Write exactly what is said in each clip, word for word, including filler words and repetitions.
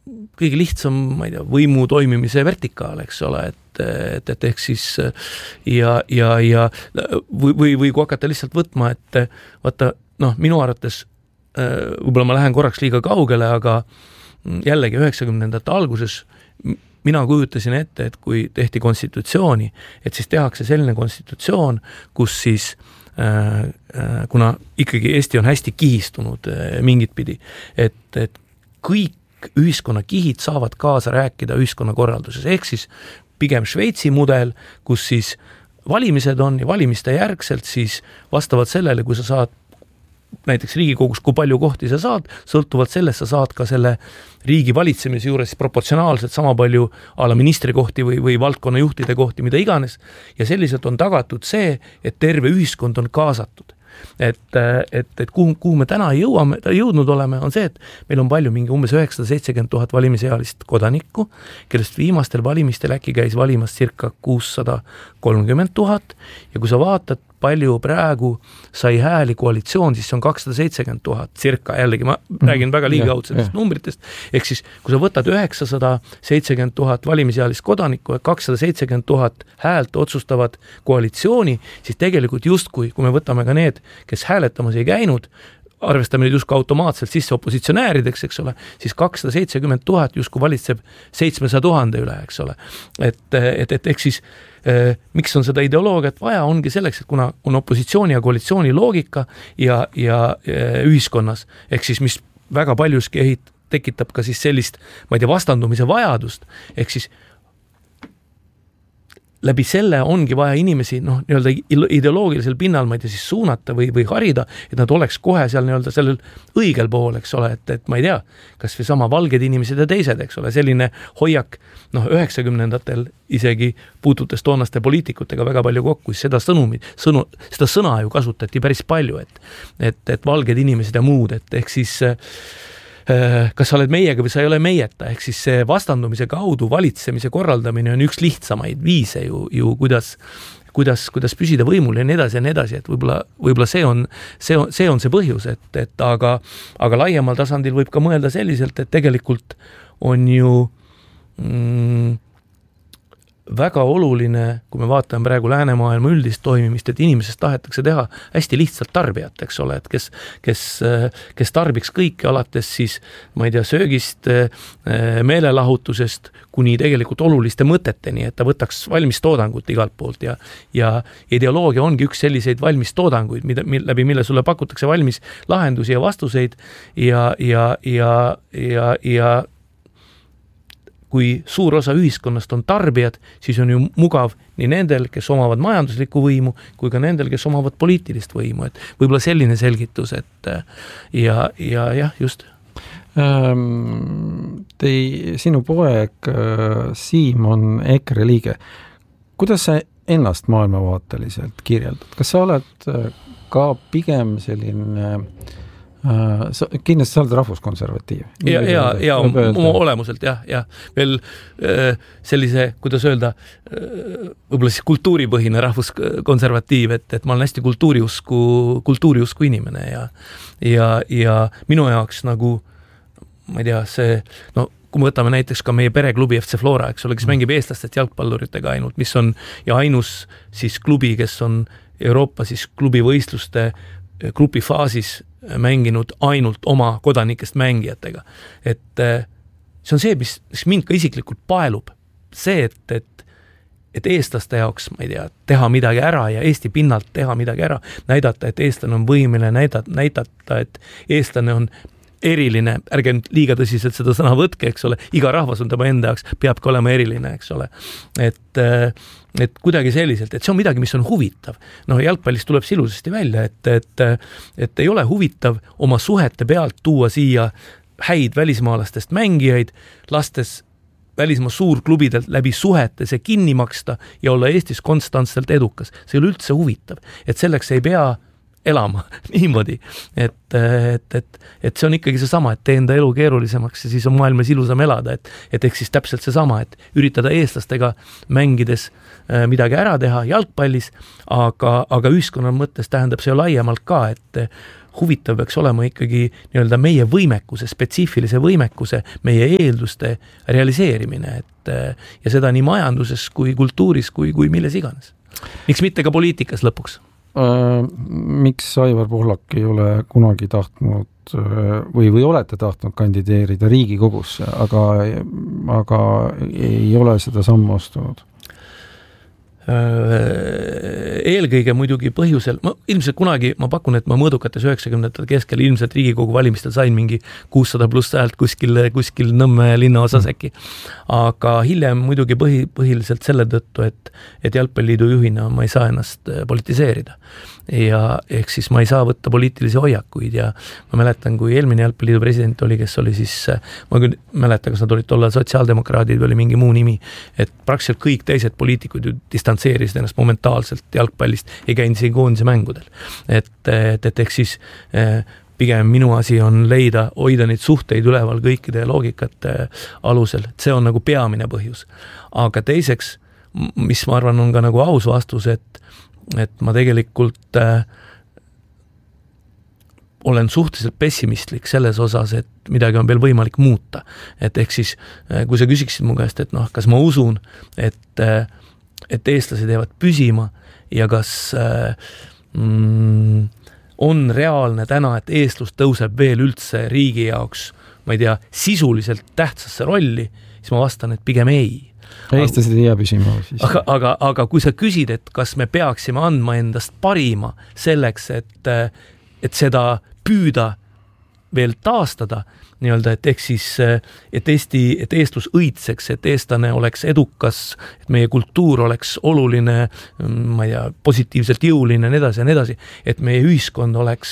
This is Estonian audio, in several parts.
kõige lihtsam, ma ei tea, võimu toimimise vertikaal, eks ole, et, et, et ehk siis ja, ja, ja või, või, või kui hakata lihtsalt võtma, et vaata, noh, minu arvates võib-olla ma lähen korraks liiga kaugele, aga jällegi üheksakümnendate alguses mina kujutasin ette, et kui tehti konstitutsiooni, et siis tehakse selline konstitutsioon, kus siis kuna ikkagi Eesti on hästi kihistunud mingit pidi, et, et kõik ühiskonna kihid saavad kaasa rääkida ühiskonna korralduses, ehk siis pigem Šveitsi mudel, kus siis valimised on ja valimiste järgselt siis vastavalt sellele, kui sa saad näiteks Riigikogus, kui palju kohti sa saad, sõltuvalt sellest sa saad ka selle riigi valitsemise juures proportsionaalselt sama palju ala ministri kohti või, või valdkonna juhtide kohti, mida iganes, ja selliselt on tagatud see, et terve ühiskond on kaasatud. Et, et, et kuhu, kuhu me täna jõuame, jõudnud oleme, on see, et meil on palju mingi umbes üheksasada seitsekümmend tuhat valimisealist kodanikku, kellest viimastel valimistel äkki käis valimas circa kuussada kolmkümmend tuhat ja kui sa vaatad, palju praegu sai hääli koalitsioon, siis see on kakssada seitsekümmend tuhat circa, jällegi ma räägin väga liigaudsetest numbritest, ehk siis kui sa võtad üheksasada seitsekümmend tuhat valimisealist kodanikku ja kakssada seitsekümmend tuhat häält otsustavad koalitsiooni, siis tegelikult justkui, kui me võtame ka need, kes hääletamas ei käinud, arvestame nüüd justkui automaatselt sisse opositsionäärideks, eks ole, siis kakssada seitsekümmend tuhat justkui valitseb seitsmesaja tuhande üle, eks ole. Et, et, et ehk siis eh, miks on seda ideoloogiat vaja, ongi selleks, et kuna on opositsiooni ja koalitsiooni loogika ja, ja eh, ühiskonnas, ehk siis mis väga paljuski ehit, tekitab ka siis sellist, ma ei tea, vastandumise vajadust, ehk siis läbi selle ongi vaja inimesi noh, nii-öelda ideoloogilisel pinnal, ma ei tea, siis suunata või, või harida, et nad oleks kohe seal nii-öelda sellel õigel pool, eks ole, et, et ma ei tea, kas või sama valged inimesed ja teised, eks ole, selline hoiak, noh, üheksakümnendatel isegi puututes toonaste poliitikutega väga palju kokku, seda sõnumi, sõnu, seda sõna ju kasutati päris palju, et, et, et valged inimesed ja muud, et ehk siis kas sa oled meiega või sa ei ole meieta, ehk siis see vastandumise kaudu valitsemise korraldamine on üks lihtsamaid viise ju, ju kuidas, kuidas, kuidas püsida võimul ja nii edasi ja nii edasi, et võib-olla, võib-olla see on, see on, see on see põhjus, et, et aga, aga laiemal tasandil võib ka mõelda selliselt, et tegelikult on ju mm, väga oluline, kui me vaatame praegu läänemaailma üldist toimimist, et inimesest tahetakse teha hästi lihtsalt tarbijat, eks ole, et kes, kes, kes tarbiks kõike alates siis, ma ei tea, söögist, meelelahutusest kuni tegelikult oluliste mõteteni, et ta võtaks valmis toodangut igalt poolt ja, ja ideoloogia ongi üks selliseid valmis toodanguid, mida, läbi mille sulle pakutakse valmis lahendusi ja vastuseid ja, ja, ja, ja, ja kui suur osa ühiskonnast on tarbijad, siis on ju mugav nii nendel, kes omavad majanduslikku võimu, kui ka nendel, kes omavad poliitilist võimu. Et võib-olla selline selgitus, et ja, ja jah, just. Tei, sinu poeg Siim on EKRE liige. Kuidas sa ennast maailmavaateliselt kirjeldad? Kas sa oled ka pigem selline... Uh, sa, kindlasti sa oled rahvuskonservatiiv. Ja, ja, ja oma olemuselt, jah, jah. Veel äh, sellise, kuidas öelda, äh, võib-olla siis kultuuripõhine rahvuskonservatiiv, et, et ma olen hästi kultuuriusku, kultuuriusku inimene ja, ja, ja minu jaoks nagu, ma ei tea, see, no kui me võtame näiteks ka meie pereklubi F C Flora, eks ole, kes mängib eestlastest jalgpalluritega ainult, mis on ja ainus siis klubi, kes on Euroopa siis klubivõistluste grupi faasis mänginud ainult oma kodanikest mängijatega. Et see on see, mis, mis mind ka isiklikult paelub. See, et, et, et eestlaste jaoks, ma ei tea, teha midagi ära ja Eesti pinnalt teha midagi ära, näidata, et eestlane on võimeline, näidata, näidata, et eestlane on eriline, ärge nüüd liiga tõsiselt seda sõna võtke, eks ole, iga rahvas on tema enda jaoks, peabki olema eriline, eks ole. Et, et kuidagi selliselt, et see on midagi, mis on huvitav. No jalgpallist tuleb silusasti välja, et, et, et ei ole huvitav oma suhete pealt tuua siia häid välismaalastest mängijaid, lastes välismaa suurklubidelt läbi suhete see kinni maksta ja olla Eestis konstantselt edukas. See ei ole üldse huvitav, et selleks ei pea elama niimoodi, et, et, et, et see on ikkagi seesama, et tee enda elu keerulisemaks ja siis on maailmas ilusam elada, et, et eks siis täpselt seesama, et üritada eestlastega mängides midagi ära teha jalgpallis, aga, aga ühiskonna mõttes tähendab see laiemalt ka, et huvitav peaks olema ikkagi nii-öelda meie võimekuse, spetsiifilise võimekuse, meie eelduste realiseerimine, et ja seda nii majanduses kui kultuuris kui, kui milles iganes. Miks mitte ka poliitikas lõpuks? Miks Aivar Pohlak ei ole kunagi tahtnud või, või olete tahtnud kandideerida Riigikogusse, aga, aga ei ole seda sammu astunud? Eelkõige muidugi põhjusel, ma ilmselt kunagi, ma pakun, et ma mõõdukates üheksakümnendate keskel ilmselt Riigikogu valimistel sain mingi kuussada pluss häält kuskil, kuskil Nõmme linnaosas äkki. Aga hiljem muidugi põhi, põhiliselt selle tõttu, et, et jalgpalliliidu juhina ma ei saa ennast politiseerida. Ja ehk siis ma ei saa võtta poliitilisi hoiakuid ja ma mäletan, kui eelmine jalgpalliliidu president oli, kes oli siis, ma küll mäletan, kas nad olid tollal sotsiaaldemokraadid või oli mingi muu nimi, et praktiliselt kõik teised poliitikud ju distantseerisid ennast momentaalselt jalgpallist, ei käinud siin koondise mängudel. Et, et, et ehk siis pigem minu asi on leida, hoida neid suhteid üleval kõikide loogikate alusel, et see on nagu peamine põhjus. Aga teiseks, mis ma arvan on ka nagu aus vastus, et et ma tegelikult äh, olen suhteliselt pessimistlik selles osas, et midagi on veel võimalik muuta. Et ehk siis, äh, kui sa küsiksid mu käest, et noh, kas ma usun, et, äh, et eestlased jäävad püsima ja kas äh, mm, on reaalne täna, et eestlus tõuseb veel üldse riigi jaoks, ma ei tea, sisuliselt tähtsasse rolli, siis ma vastan, et pigem ei. Eestlased ei jää püsima siis. Aga, aga, aga kui sa küsid, et kas me peaksime andma endast parima selleks, et, et seda püüda veel taastada, nii-öelda, et ehk siis, et Eesti, et eestlus õitseks, et eestlane oleks edukas, et meie kultuur oleks oluline, ma ei tea, positiivselt jõuline, nii edasi ja nii edasi, et meie ühiskond oleks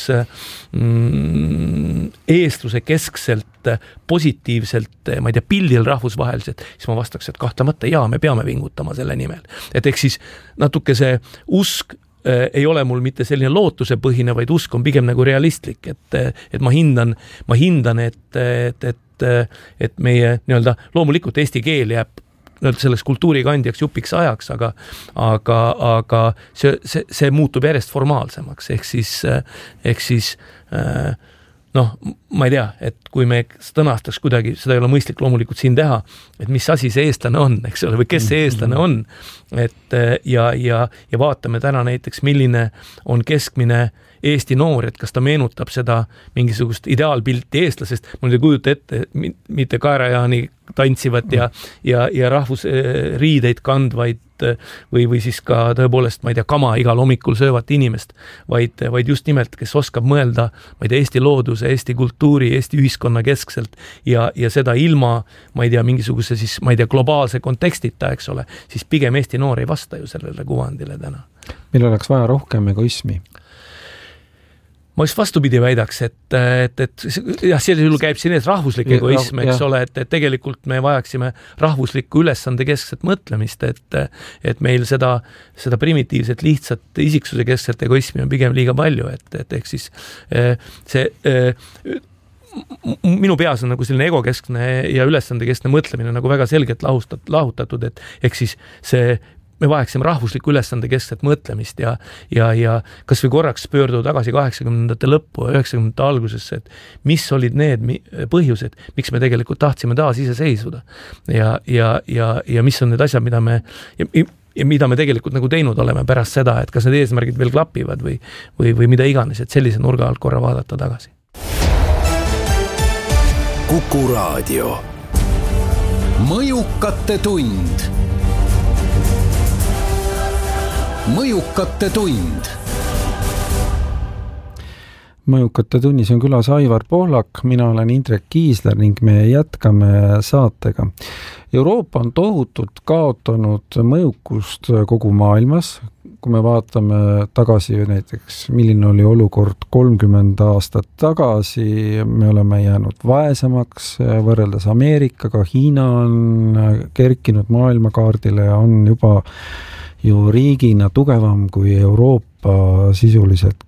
mm, eestluse keskselt positiivselt, ma ei tea, pildil rahvusvaheliselt, siis ma vastaks, et kahtlemata jaa, me peame vingutama selle nimel. Et ehk siis natuke see usk ei ole mul mitte selline lootuse põhine, vaid usk on pigem nagu realistlik, et, et ma hindan, ma hindan, et, et, et, et meie nii-öelda loomulikult eesti keel jääb nii-öelda selleks kultuurikandjaks jupiks ajaks, aga, aga, aga see, see, see muutub järjest formaalsemaks, ehk siis, ehk siis noh, ma ei tea, et kui me sõnastaks kuidagi, seda ei ole mõistlik loomulikult siin teha, et mis asi see eestlane on, eks ole, või kes see eestlane on, et ja, ja, ja vaatame täna näiteks, milline on keskmine Eesti noor, et kas ta meenutab seda mingisugust ideaalpilti eestlasest, mul ei kujuta ette, mitte kaerajaani tantsivat ja, ja, ja rahvusriideid kandvaid või, või siis ka tõepoolest, ma ei tea, kama igal hommikul söövat inimest, vaid, vaid just nimelt, kes oskab mõelda, ma ei tea, Eesti looduse, Eesti kultuuri, Eesti ühiskonna keskselt ja, ja seda ilma, ma ei tea, mingisuguse siis, ma ei tea, globaalse kontekstita, eks ole, siis pigem Eesti noor ei vasta ju sellele kuvandile täna. Meil oleks vaja rohkem egoismi. Ma just vastupidi väidaks, et, et, et jah, sellisel juhul käib siin ees rahvuslik egoism, eks ole, et, et tegelikult me vajaksime rahvuslikku ülesande keskset mõtlemist, et, et meil seda, seda primitiivset, lihtsat isiksuse keskset egoismi on pigem liiga palju, et, et ehk siis see minu peas on nagu selline egokeskne ja ülesandekeskne mõtlemine nagu väga selgelt lahustat, lahutatud, et ehk siis see me vajaksime rahvuslikku ülesande keskset mõtlemist ja, ja, ja kas või korraks pöördu tagasi kaheksakümnendate lõppu ja üheksakümnendate algusesse, et mis olid need põhjused, miks me tegelikult tahtsime taas ise seisuda ja, ja, ja, ja mis on need asjad, mida me ja, ja mida me tegelikult nagu teinud oleme pärast seda, et kas need eesmärgid veel klapivad või, või, või mida iganes, et sellise nurga alt korra vaadata tagasi. Kuku Raadio. Mõjukate tund. Mõjukate tund. Mõjukate tunnis on külas Aivar Pohlak, mina olen Indrek Kiisler ning me jätkame saatega. Euroopa on tohutult kaotanud mõjukust kogu maailmas. Kui me vaatame tagasi näiteks, milline oli olukord kolmkümmend aastat tagasi, me oleme jäänud vaesemaks võrreldes Ameerikaga, Hiina on kerkinud maailmakaardile ja on juba ju riigina tugevam kui Euroopa sisuliselt kokku.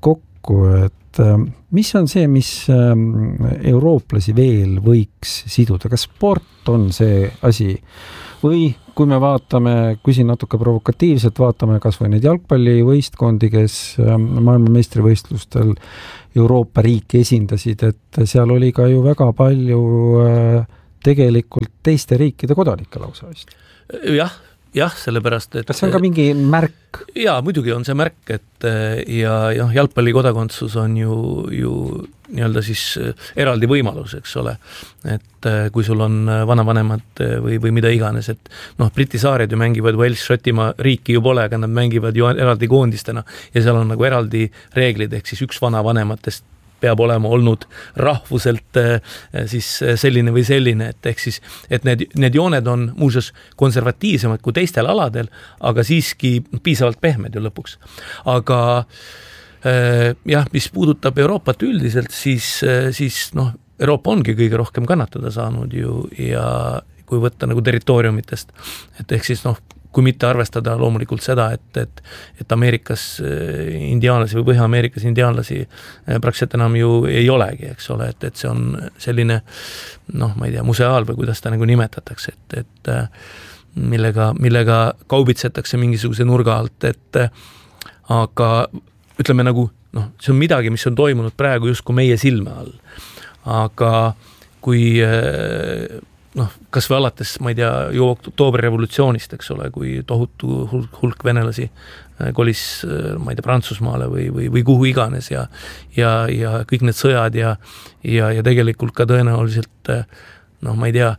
kokku, et mis on see, mis eurooplasi veel võiks siduda? Kas sport on see asi? Või kui me vaatame, küsin natuke provokatiivselt, vaatame kas või neid jalgpallivõistkondi, kes maailmameistrivõistlustel Euroopa riiki esindasid, et seal oli ka ju väga palju tegelikult teiste riikide kodanikke lausa vist. Jah, jah, sellepärast, et kas see on ka mingi märk? Jaa, muidugi on see märk, et ja, ja jalgpalli kodakondsus on ju, ju nii-öelda siis eraldi võimalus, eks ole. Et kui sul on vanavanemad või, või mida iganes, et noh, Briti saared ju mängivad Wales, Šotimaa riiki ju pole, aga nad mängivad ju eraldi koondistena ja seal on nagu eraldi reeglid, ehk siis üks vanavanematest peab olema olnud rahvuselt siis selline või selline, et ehk siis, et need, need jooned on muuseas konservatiivsemad kui teistel aladel, aga siiski piisavalt pehmed ju lõpuks. Aga jah, mis puudutab Euroopat üldiselt, siis, siis noh, Euroopa ongi kõige rohkem kannatada saanud ju ja kui võtta nagu territooriumitest, et ehk siis noh, kui mitte arvestada loomulikult seda, et, et, et Ameerikas indiaanlasi või Põhja-Ameerikas indiaanlasi praktiliselt enam ju ei olegi, eks ole, et, et see on selline, noh, ma ei tea, museaal või kuidas ta nagu nimetatakse, et, et millega, millega kaubitsetakse mingisuguse nurga alt, et aga ütleme nagu, noh, see on midagi, mis on toimunud praegu justkui meie silme all. Aga kui noh, kas või alates, ma ei tea, ju oktoobri revolutsioonist, eks ole, kui tohutu hulk, hulk venelasi kolis, ma ei tea, Prantsusmaale või, või, või kuhu iganes ja, ja, ja kõik need sõjad ja, ja, ja tegelikult ka tõenäoliselt, noh, ma ei tea,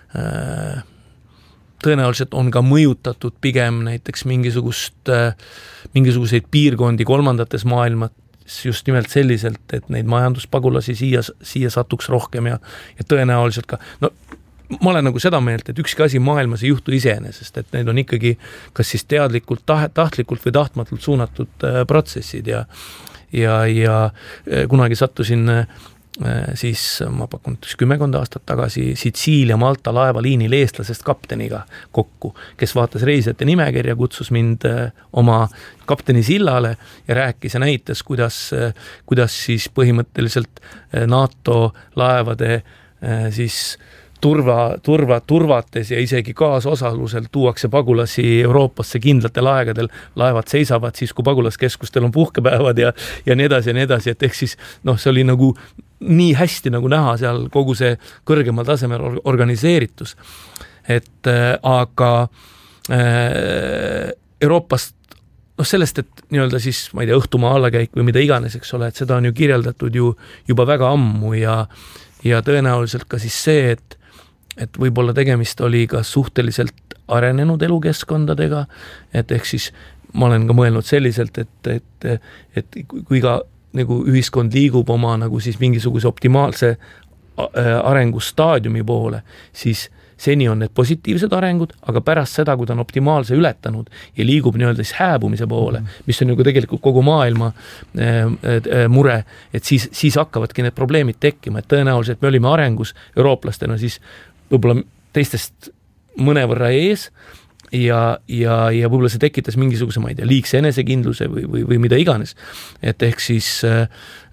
tõenäoliselt on ka mõjutatud pigem näiteks mingisugust, mingisuguseid piirkondi kolmandates maailmat, just nimelt selliselt, et neid majanduspagulasi siia, siia satuks rohkem ja, ja tõenäoliselt ka, no ma olen nagu seda meelt, et ükski asi maailmas ei juhtu iseenesest, et need on ikkagi kas siis teadlikult, tahtlikult või tahtmatult suunatud protsessid ja, ja, ja kunagi sattusin siis, ma pakun kümmekond aastat tagasi Sitsiilia Malta laevaliinil eestlasest kapteniga kokku, kes vaatas reisijate nimekirja, kutsus mind oma kapteni sillale ja rääkis ja näitas, kuidas, kuidas siis põhimõtteliselt NATO laevade siis turva, turva, turvates ja isegi kaasosalusel tuuakse pagulasi Euroopasse kindlatel aegadel, laevad seisavad siis, kui pagulaskeskustel on puhkepäevad ja, ja nii edasi ja nii edasi, et ehk siis noh, see oli nagu nii hästi nagu näha seal kogu see kõrgemal tasemel organiseeritus. Et äh, aga äh, Euroopast noh, sellest, et nii-öelda siis, ma ei tea, õhtumaa allakäik või mida iganes, eks ole, et seda on ju kirjeldatud ju juba väga ammu ja, ja tõenäoliselt ka siis see, et et võib-olla tegemist oli ka suhteliselt arenenud elukeskkondadega, et ehk siis ma olen ka mõelnud selliselt, et, et, et kui ka nagu ühiskond liigub oma nagu siis mingisuguse optimaalse arengustaadiumi poole, siis seni on need positiivsed arengud, aga pärast seda, kui ta on optimaalse ületanud ja liigub nii-öelda siis hääbumise poole, mis on nagu tegelikult kogu maailma äh, mure, et siis, siis hakkavadki need probleemid tekkima, et tõenäoliselt me olime arengus eurooplastena siis võib-olla teistest mõnevõrra ees ja, ja, ja võib-olla see tekitas mingisuguse, ma ei tea, liigse enesekindluse või, või, või mida iganes. Et ehk siis äh,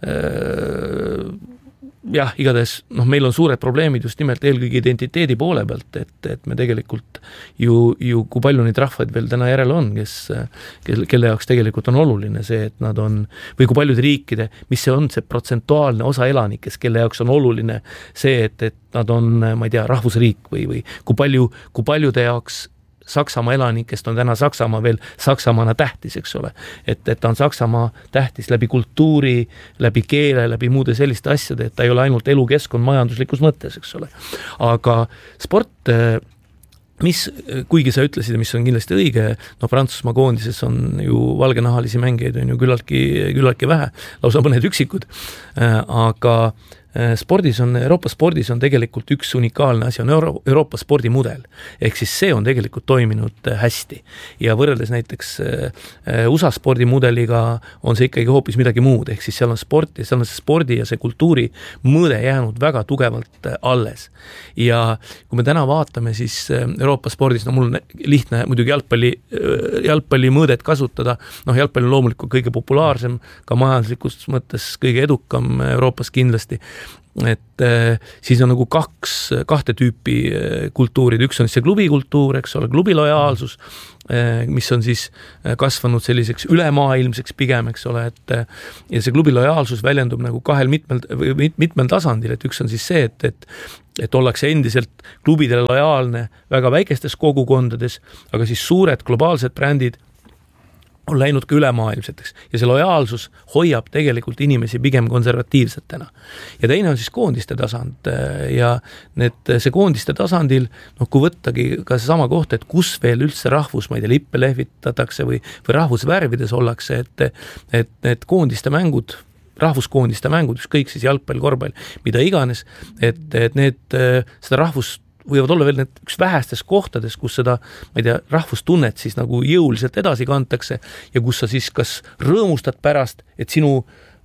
jah, igatahes, noh, meil on suured probleemid just nimelt eelkõige identiteedi poole pealt, et, et me tegelikult ju, ju kui palju neid rahvaid veel täna järel on, kes, kelle, kelle jaoks tegelikult on oluline see, et nad on, või kui paljude riikide, mis see on see protsentuaalne osa elanikest, kelle jaoks on oluline see, et, et nad on, ma ei tea, rahvusriik või, või kui palju, kui paljude jaoks Saksamaa elanikest on täna Saksamaa veel Saksamaana tähtis, eks ole. Et, et ta on Saksamaa tähtis läbi kultuuri, läbi keele, läbi muude selliste asjade, et ta ei ole ainult elukeskkond majanduslikus mõttes, eks ole. Aga sport, mis, kuigi sa ütlesid, mis on kindlasti õige, no Prantsusmaa koondises on ju valgenahalisi mängijaid on ju küllaltki, küllaltki vähe, lausa mõned üksikud, aga spordis on, Euroopa spordis on tegelikult üks unikaalne asi, on Euro, Euroopa spordimudel. Ehk siis see on tegelikult toiminud hästi. Ja võrreldes näiteks U S A spordimudeliga on see ikkagi hoopis midagi muud. Ehk siis seal on sport ja seal on see spordi ja see kultuuri mõõde jäänud väga tugevalt alles. Ja kui me täna vaatame, siis Euroopa spordis, no mul on lihtne muidugi jalgpalli, jalgpalli mõõdet kasutada, noh jalgpalli on loomulikult kõige populaarsem, ka majanduslikus mõttes kõige edukam Euroopas kindlasti, et äh, siis on nagu kaks, kahte tüüpi äh, kultuurid, üks on see klubikultuur, eks ole, klubi lojaalsus, äh, mis on siis kasvanud selliseks ülemaailmseks pigem, eks ole, et äh, ja see klubi lojaalsus väljendub nagu kahel mitmel, mit, mitmel tasandil, et üks on siis see, et, et et ollakse endiselt klubidele lojaalne väga väikestes kogukondades, aga siis suured globaalsed brändid on läinud ka ülemaailmseteks ja see lojaalsus hoiab tegelikult inimesi pigem konservatiivsetena. Ja teine on siis koondiste tasand ja need, see koondiste tasandil, noh kui võttagi ka see sama koht, et kus veel üldse rahvus, ma ei tea, lippe lehvitatakse või, või rahvusvärvides ollakse, et, et need koondiste mängud, rahvuskoondiste mängud, ükskõik siis jalgpall, korvpall, mida iganes, et, et need, seda rahvust võivad olla veel need üks vähestes kohtades, kus seda, ma ei tea, rahvustunnet siis nagu jõuliselt edasi kantakse ja kus sa siis kas rõõmustad pärast, et sinu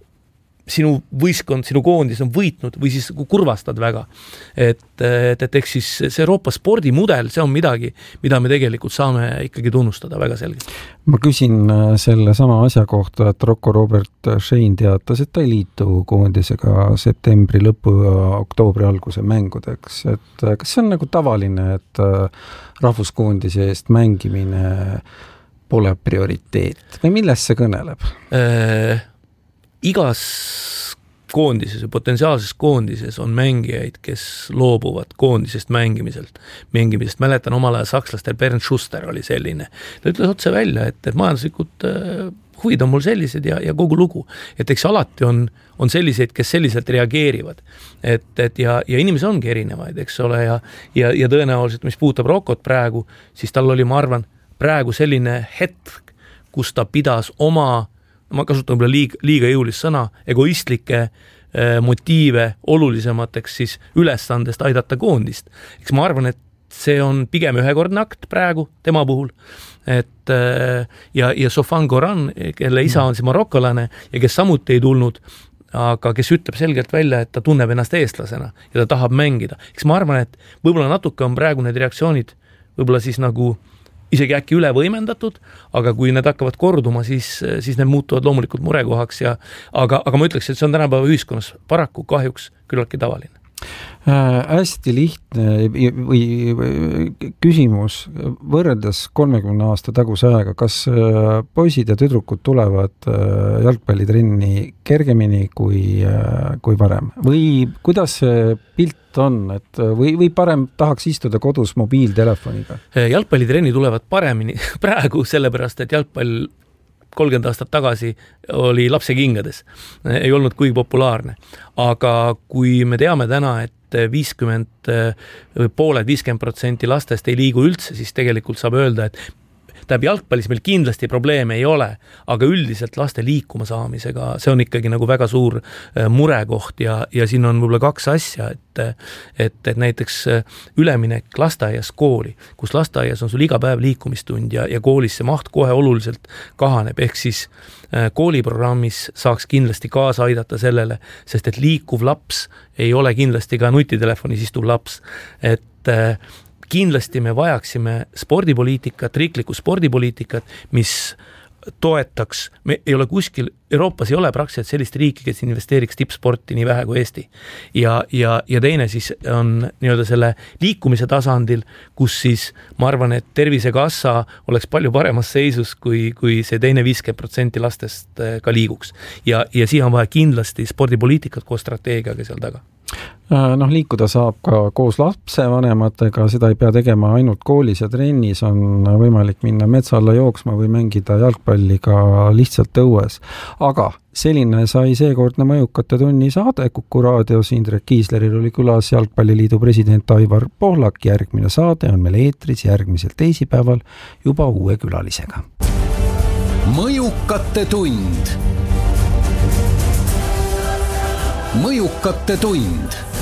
sinu võistkond, sinu koondis on võitnud või siis kurvastad väga. Et, et, et eks siis see Euroopa spordimudel, see on midagi, mida me tegelikult saame ikkagi tunnustada väga selgelt. Ma küsin selle sama asja kohta, et Rocco Robert Schein teatas, et ta ei liitu koondisega septembri lõpu ja oktoobri alguse mängudeks. Et kas see on nagu tavaline, et rahvuskoondise eest mängimine pole prioriteet või millest see kõneleb? Äh... Igas koondises ja potentsiaalses koondises on mängijaid, kes loobuvad koondisest mängimiselt. mängimisest. Mäletan omal ajal sakslastel, Bernd Schuster oli selline. Ta ütles otse välja, et, et majanduslikud äh, huvid on mul sellised ja, ja kogu lugu. Et eks alati on, on selliseid, kes selliselt reageerivad. Et, et ja, ja inimesi ongi erinevaid, eks ole, ja, ja, ja tõenäoliselt, mis puutab Rockot praegu, siis tal oli, ma arvan, praegu selline hetk, kus ta pidas oma ma kasutan võib-olla liiga, liiga jõulist sõna, egoistlikke äh, motiive olulisemateks siis ülesandest aidata koondist. Eks ma arvan, et see on pigem ühekordne akt praegu tema puhul, et äh, ja, ja Sofan Goran, kelle isa on siis marokolane ja kes samuti ei tulnud, aga kes ütleb selgelt välja, et ta tunneb ennast eestlasena ja ta tahab mängida. Eks ma arvan, et võib-olla natuke on praegu need reaktsioonid võib-olla siis nagu isegi äkki üle võimendatud, aga kui need hakkavad korduma, siis, siis need muutuvad loomulikult murekohaks ja aga, aga ma ütleks, et see on tänapäeva ühiskonnas paraku kahjuks küllaltki tavaline. Äh, hästi lihtne või, või küsimus võrreldes kolmekümne aasta taguse ajaga, kas äh, poisid ja tüdrukud tulevad äh, jalgpallitrenni kergemini kui, äh, kui varem või kuidas see pilt on, et või, või parem tahaks istuda kodus mobiiltelefoniga? Jalgpallitrenni tulevad paremini praegu, sellepärast, et jalgpall kolmkümmend aastat tagasi oli lapse kingades. Ei olnud kuigi populaarne. Aga kui me teame täna, et viiskümmend või pooled viiskümmend protsenti lastest ei liigu üldse, siis tegelikult saab öelda, et tähendab jalgpallis meil kindlasti probleeme ei ole, aga üldiselt laste liikuma saamisega, see on ikkagi nagu väga suur murekoht ja, ja siin on võib-olla kaks asja, et, et, et näiteks üleminek lasteaias kooli, kus lasteaias on sul iga päev liikumistund ja, ja koolis see maht kohe oluliselt kahaneb, ehk siis kooliprogrammis saaks kindlasti kaasa aidata sellele, sest et liikuv laps ei ole kindlasti ka nutitelefonis istuv laps, et kindlasti me vajaksime spordipoliitikat, riiklikku spordipoliitikat, mis toetaks, me ei ole kuskil, Euroopas ei ole praktiliselt sellist riiki, kes investeeriks tippsporti nii vähe kui Eesti. Ja, ja, ja teine siis on nii-öelda selle liikumise tasandil, kus siis ma arvan, et Tervisekassa oleks palju paremas seisus, kui, kui see teine viiskümmend protsenti lastest ka liiguks. Ja, ja siia on vaja kindlasti spordipoliitikat koos strateegiaga seal taga. Noh, liikuda saab ka koos lapsevanematega, seda ei pea tegema ainult koolis ja trennis, on võimalik minna metsa alla jooksma või mängida jalgpalli ka lihtsalt õues. Aga selline sai seekordne Mõjukate tunni saade Kuku raadios. Indrek Kiisleril oli külas Jalgpalliliidu president Aivar Pohlak. Järgmine saade on meil eetris järgmisel teisipäeval juba uue külalisega. Mõjukate tund. mõjukate tund